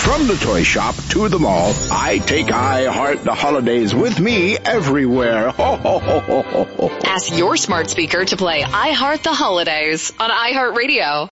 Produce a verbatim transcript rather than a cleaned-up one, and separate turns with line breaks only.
From the toy shop to the mall, I take iHeart the holidays with me everywhere. Ho, ho, ho, ho, ho, ho.
Ask your smart speaker to play iHeart the Holidays on iHeartRadio.